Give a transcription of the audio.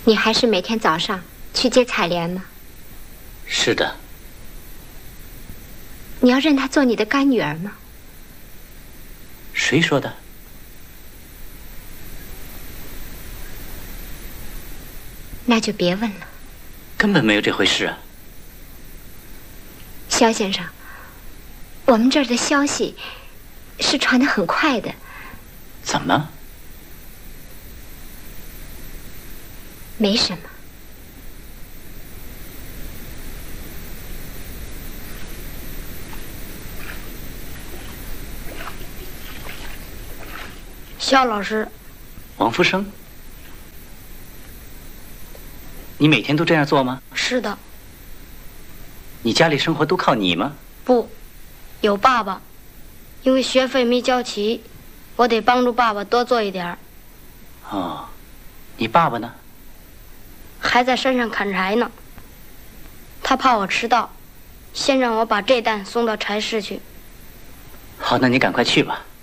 你还是每天早上去接采莲吗？ 是的。 你要认她做你的干女儿吗？ 谁说的？ 那就别问了。 根本没有这回事啊。 肖先生，我们这儿的消息是传得很快的。 怎么？ 没什么。 肖老师， 王福生，你每天都这样做吗？ 是的。 你家里生活都靠你吗？ 不，有爸爸，因为学费没交齐，我得帮助爸爸多做一点儿。 哦，你爸爸呢？ 还在山上砍柴呢。他怕我迟到，先让我把这担送到柴市去。 好，那你赶快去吧。